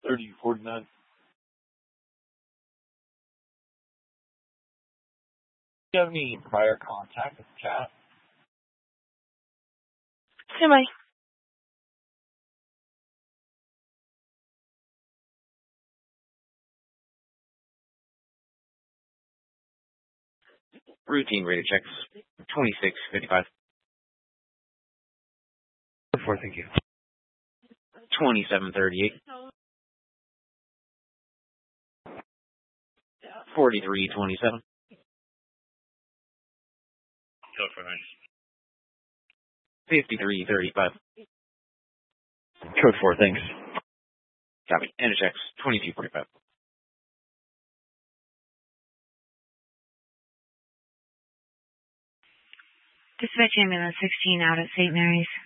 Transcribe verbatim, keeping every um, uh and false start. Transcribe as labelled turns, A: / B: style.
A: thirty forty-nine. Do you have any prior contact with the cat?
B: Semi.
C: Routine radio checks. twenty-six fifty-five.
D: Four, thank you.
C: twenty-seven thirty-eight. forty-three twenty-seven.
A: Code four, thanks.
C: fifty-three thirty-five.
D: Code four, thanks.
C: Copy. Interchecks. twenty-two forty-five.
B: Dispatch ambulance sixteen out at Saint Mary's.